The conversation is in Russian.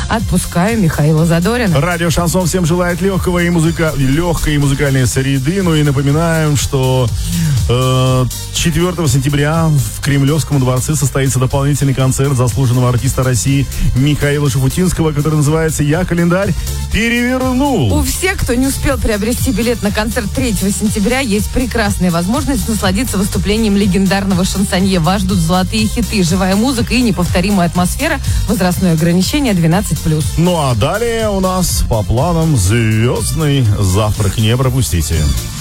отпускаю Михаила Задорина. Радио «Шансон» всем желает легкой и музыкальной среды. Ну и напоминаем, что 4 сентября в Кремлевском дворце состоится дополнительный концерт заслуженного артиста России Михаила Шуфутинского, который называется «Я календарь перевернул». У всех, кто не успел приобрести билет на концерт 3 сентября, есть прекрасная возможность насладиться выступлением легендарного шансонье. Вас ждут золотые хиты, живая музыка и неповторимая атмосфера. Возрастное ограничение 12+. Ну а далее у нас по планам звездный завтрак. Не пропустите.